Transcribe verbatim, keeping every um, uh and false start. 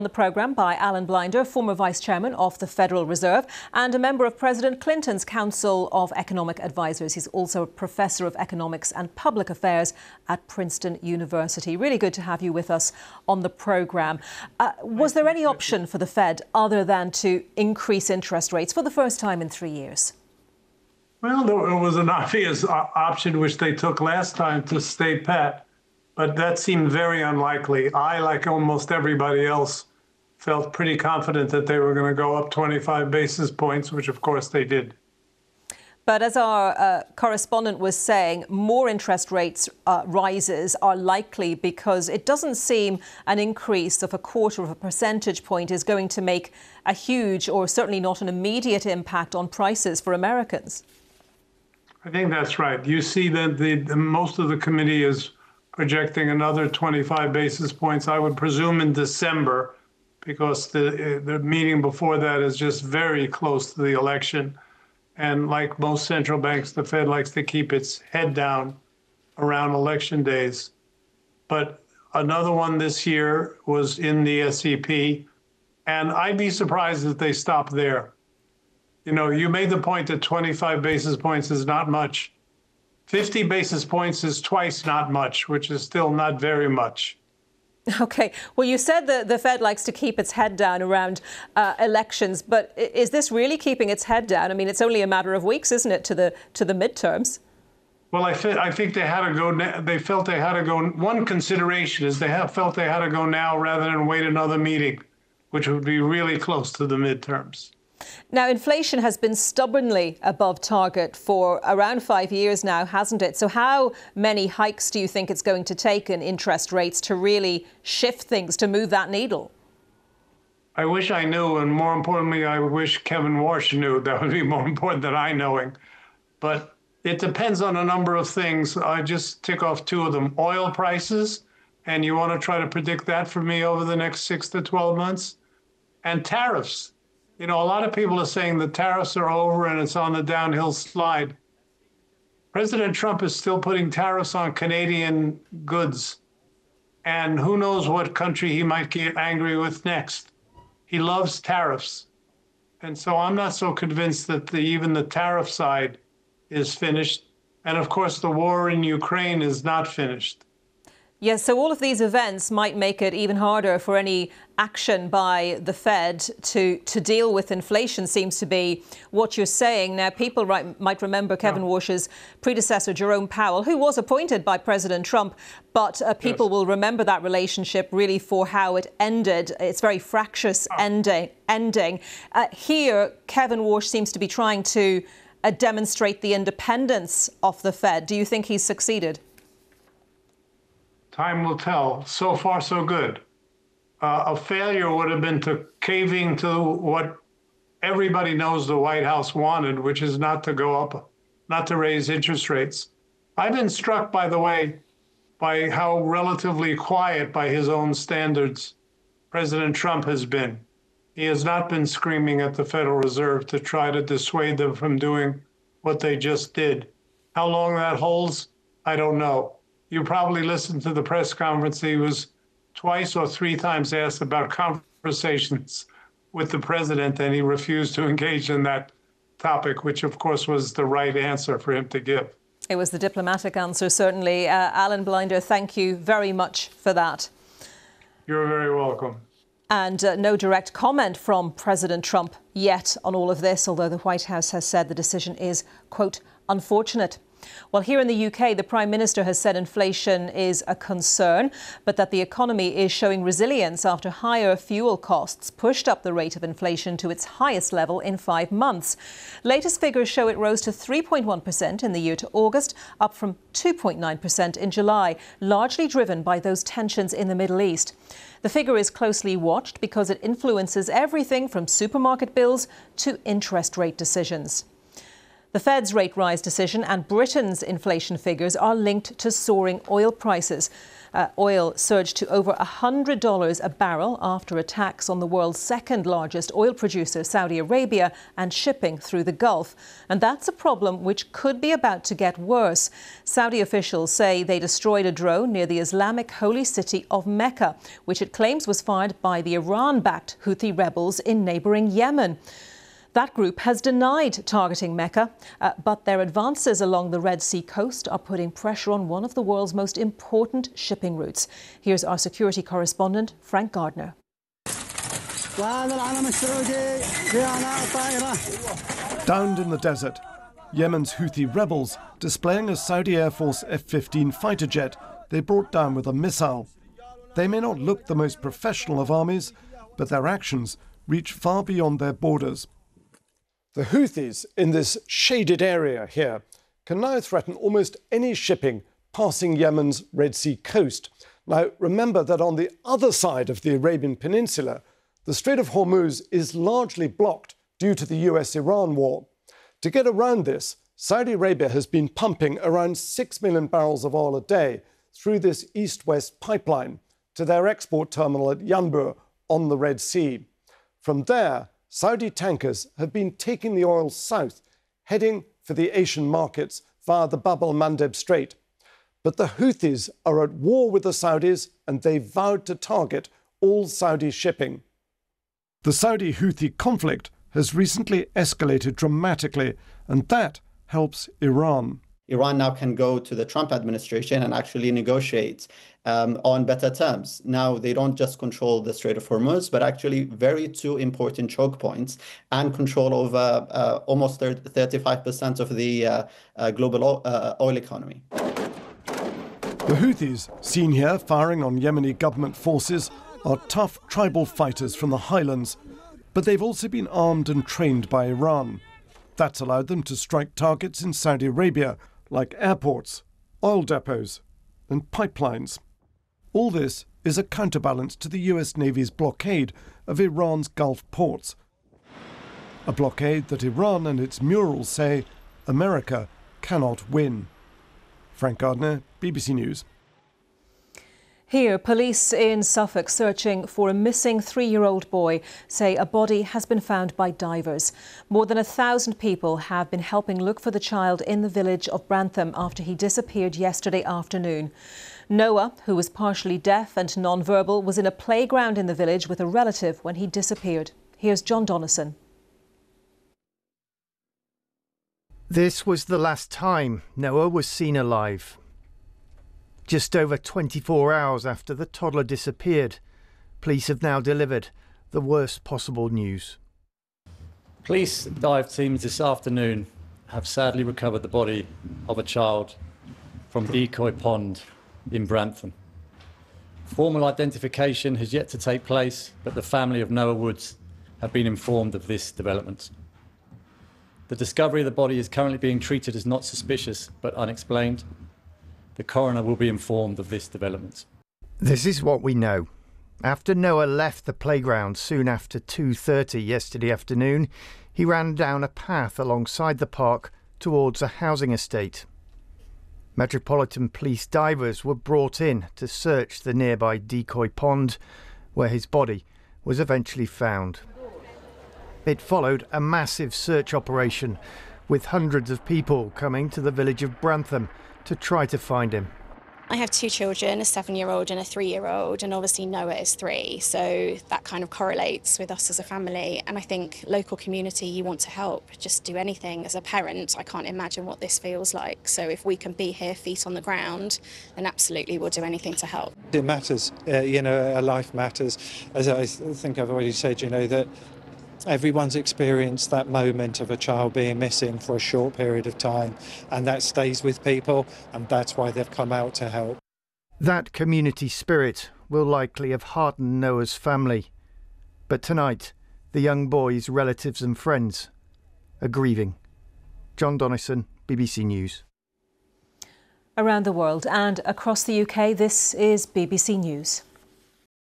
The programme by Alan Blinder, former Vice Chairman of the Federal Reserve and a member of President Clinton's Council of Economic Advisers. He's also a Professor of Economics and Public Affairs at Princeton University. Really good to have you with us on the programme. Uh, was there any option for the Fed other than to increase interest rates for the first time in three years? Well, there was an obvious option which they took last time, to stay pat, but that seemed very unlikely. I, like almost everybody else, felt pretty confident that they were going to go up twenty-five basis points, which of course they did. But as our uh, correspondent was saying, more interest rates uh, rises are likely because it doesn't seem an increase of a quarter of a percentage point is going to make a huge, or certainly not an immediate, impact on prices for Americans. I think that's right. You see that the, the most of the committee is projecting another twenty-five basis points, I would presume in December, because the the meeting before that is just very close to the election. And like most central banks, the Fed likes to keep its head down around election days. But another one this year was in the S E P, and I'd be surprised if they stop there. You know, you made the point that twenty-five basis points is not much. fifty basis points is twice not much, which is still not very much. OK, well, you said that the Fed likes to keep its head down around uh, elections, but is this really keeping its head down? I mean, it's only a matter of weeks, isn't it, to the to the midterms? Well, I, th- I think they had to go. They felt they had to go. One consideration is they have felt they had to go now rather than wait another meeting, which would be really close to the midterms. Now, inflation has been stubbornly above target for around five years now, hasn't it? So how many hikes do you think it's going to take in interest rates to really shift things, to move that needle? I wish I knew, and more importantly, I wish Kevin Warsh knew. That would be more important than I knowing. But it depends on a number of things. I just tick off two of them. Oil prices, and you want to try to predict that for me over the next six to twelve months, and tariffs. You know, a lot of people are saying the tariffs are over and it's on the downhill slide. President Trump is still putting tariffs on Canadian goods. And who knows what country he might get angry with next. He loves tariffs. And so I'm not so convinced that the, even the tariff side is finished. And of course, the war in Ukraine is not finished. Yes, so all of these events might make it even harder for any action by the Fed to, to deal with inflation, seems to be what you're saying. Now, people right, might remember Kevin yeah. Warsh's predecessor, Jerome Powell, who was appointed by President Trump, but uh, people yes. will remember that relationship really for how it ended. It's very fractious oh. ending. ending. Uh, here, Kevin Warsh seems to be trying to uh, demonstrate the independence of the Fed. Do you think he's succeeded? Time will tell. So far, so good. Uh, a failure would have been to caving to what everybody knows the White House wanted, which is not to go up, not to raise interest rates. I've been struck, by the way, by how relatively quiet by his own standards President Trump has been. He has not been screaming at the Federal Reserve to try to dissuade them from doing what they just did. How long that holds, I don't know. You probably listened to the press conference. He was twice or three times asked about conversations with the president, and he refused to engage in that topic, which, of course, was the right answer for him to give. It was the diplomatic answer, certainly. Uh, Alan Blinder, thank you very much for that. You're very welcome. And uh, no direct comment from President Trump yet on all of this, although the White House has said the decision is, quote, unfortunate. Well, here in the U K, the Prime Minister has said inflation is a concern, but that the economy is showing resilience after higher fuel costs pushed up the rate of inflation to its highest level in five months. Latest figures show it rose to three point one percent in the year to August, up from two point nine percent in July, largely driven by those tensions in the Middle East. The figure is closely watched because it influences everything from supermarket bills to interest rate decisions. The Fed's rate rise decision and Britain's inflation figures are linked to soaring oil prices. Uh, oil surged to over one hundred dollars a barrel after attacks on the world's second largest oil producer, Saudi Arabia, and shipping through the Gulf. And that's a problem which could be about to get worse. Saudi officials say they destroyed a drone near the Islamic holy city of Mecca, which it claims was fired by the Iran-backed Houthi rebels in neighbouring Yemen. That group has denied targeting Mecca, uh, but their advances along the Red Sea coast are putting pressure on one of the world's most important shipping routes. Here's our security correspondent, Frank Gardner. Downed in the desert, Yemen's Houthi rebels displaying a Saudi Air Force F fifteen fighter jet they brought down with a missile. They may not look the most professional of armies, but their actions reach far beyond their borders. The Houthis in this shaded area here can now threaten almost any shipping passing Yemen's Red Sea coast. Now, remember that on the other side of the Arabian Peninsula, the Strait of Hormuz is largely blocked due to the U S Iran war. To get around this, Saudi Arabia has been pumping around six million barrels of oil a day through this east-west pipeline to their export terminal at Yanbu on the Red Sea. From there, Saudi tankers have been taking the oil south, heading for the Asian markets via the Bab el-Mandeb Strait. But the Houthis are at war with the Saudis, and they vowed to target all Saudi shipping. The Saudi-Houthi conflict has recently escalated dramatically, and that helps Iran. Iran now can go to the Trump administration and actually negotiate um, on better terms. Now, they don't just control the Strait of Hormuz, but actually very two important choke points and control over uh, almost thirty-five percent of the uh, uh, global oil, uh, oil economy. The Houthis, seen here firing on Yemeni government forces, are tough tribal fighters from the highlands, but they've also been armed and trained by Iran. That's allowed them to strike targets in Saudi Arabia, like airports, oil depots, and pipelines. All this is a counterbalance to the U S Navy's blockade of Iran's Gulf ports. A blockade that Iran and its murals say America cannot win. Frank Gardner, B B C News. Here, police in Suffolk searching for a missing three-year-old boy say a body has been found by divers. More than a thousand people have been helping look for the child in the village of Brantham after he disappeared yesterday afternoon. Noah, who was partially deaf and non-verbal, was in a playground in the village with a relative when he disappeared. Here's John Donnison. This was the last time Noah was seen alive. Just over twenty-four hours after the toddler disappeared, police have now delivered the worst possible news. Police dive teams this afternoon have sadly recovered the body of a child from Decoy Pond in Brantham. Formal identification has yet to take place, but the family of Noah Woods have been informed of this development. The discovery of the body is currently being treated as not suspicious but unexplained. The coroner will be informed of this development. This is what we know. After Noah left the playground soon after two thirty yesterday afternoon, he ran down a path alongside the park towards a housing estate. Metropolitan Police divers were brought in to search the nearby Decoy Pond, where his body was eventually found. It followed a massive search operation, with hundreds of people coming to the village of Brantham to try to find him. I have two children, a seven-year-old and a three-year-old, and obviously Noah is three, so that kind of correlates with us as a family. And I think local community, you want to help, just do anything. As a parent, I can't imagine what this feels like. So if we can be here, feet on the ground, then absolutely we'll do anything to help. It matters, uh, you know, a life matters. As I think I've already said, you know, that everyone's experienced that moment of a child being missing for a short period of time, and that stays with people, and that's why they've come out to help. That community spirit will likely have heartened Noah's family. But tonight, the young boy's relatives and friends are grieving. John Donnison, B B C News. Around the world and across the U K, this is B B C News.